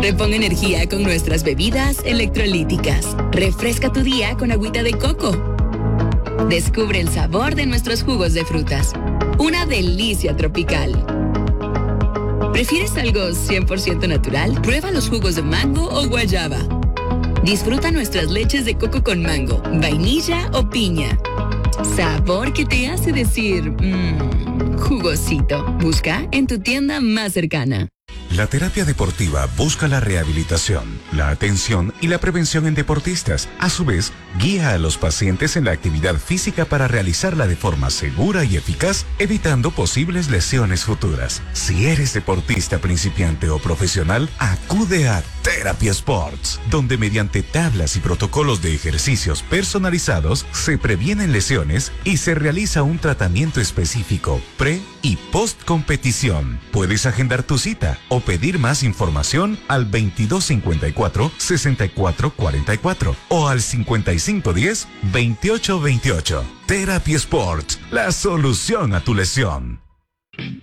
Repon energía con nuestras bebidas electrolíticas. Refresca tu día con agüita de coco. Descubre el sabor de nuestros jugos de frutas. Una delicia tropical. ¿Prefieres algo 100% natural? Prueba los jugos de mango o guayaba. Disfruta nuestras leches de coco con mango, vainilla o piña. Sabor que te hace decir, jugosito. Busca en tu tienda más cercana. La terapia deportiva busca la rehabilitación, la atención y la prevención en deportistas. A su vez, guía a los pacientes en la actividad física para realizarla de forma segura y eficaz, evitando posibles lesiones futuras. Si eres deportista principiante o profesional, acude a Therapy Sports, donde mediante tablas y protocolos de ejercicios personalizados se previenen lesiones y se realiza un tratamiento específico pre y post competición. Puedes agendar tu cita o pedir más información al 2254-6444 o al 5510-2828. Therapy Sports, la solución a tu lesión.